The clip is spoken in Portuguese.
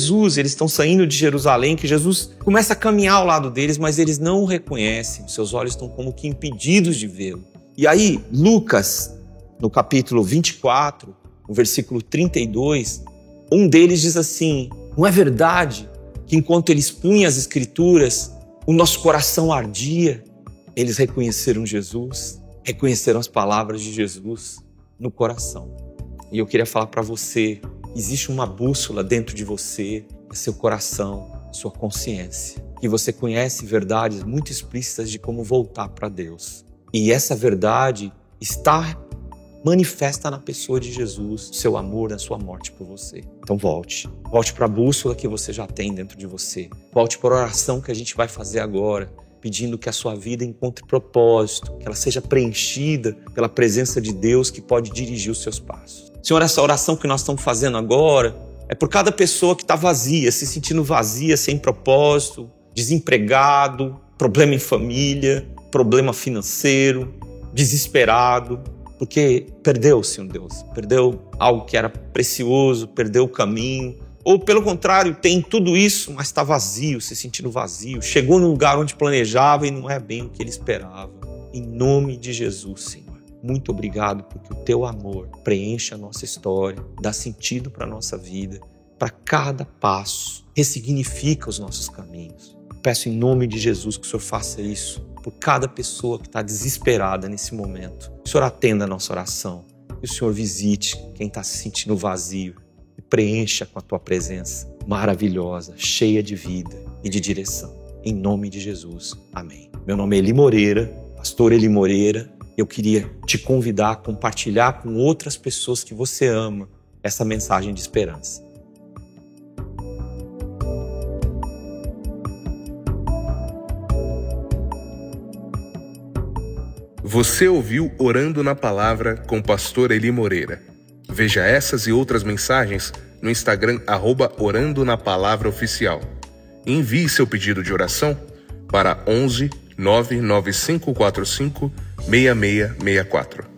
Jesus, eles estão saindo de Jerusalém, que Jesus começa a caminhar ao lado deles, mas eles não o reconhecem, seus olhos estão como que impedidos de vê-lo. E aí, Lucas, no capítulo 24, no versículo 32, um deles diz assim: não é verdade que enquanto eles punham as escrituras, o nosso coração ardia? Eles reconheceram Jesus, reconheceram as palavras de Jesus no coração. E eu queria falar para você, existe uma bússola dentro de você, é seu coração, sua consciência. E você conhece verdades muito explícitas de como voltar para Deus. E essa verdade está manifesta na pessoa de Jesus, o seu amor, a sua morte por você. Então volte para a bússola que você já tem dentro de você. Volte para a oração que a gente vai fazer agora, pedindo que a sua vida encontre propósito, que ela seja preenchida pela presença de Deus que pode dirigir os seus passos. Senhor, essa oração que nós estamos fazendo agora é por cada pessoa que está vazia, se sentindo vazia, sem propósito, desempregado, problema em família, problema financeiro, desesperado, porque perdeu, Senhor Deus, perdeu algo que era precioso, perdeu o caminho, ou pelo contrário, tem tudo isso, mas está vazio, se sentindo vazio, chegou num lugar onde planejava e não é bem o que ele esperava. Em nome de Jesus, Senhor, muito obrigado porque o teu amor preenche a nossa história, dá sentido para a nossa vida, para cada passo, ressignifica os nossos caminhos. Peço em nome de Jesus que o Senhor faça isso por cada pessoa que está desesperada nesse momento. O Senhor atenda a nossa oração e o Senhor visite quem está se sentindo vazio e preencha com a tua presença maravilhosa, cheia de vida e de direção. Em nome de Jesus. Amém. Meu nome é Eli Moreira, pastor Eli Moreira. Eu queria te convidar a compartilhar com outras pessoas que você ama essa mensagem de esperança. Você ouviu Orando na Palavra com o pastor Eli Moreira. Veja essas e outras mensagens no Instagram @Orando na Palavra Oficial. Envie seu pedido de oração para 11 99545 6664.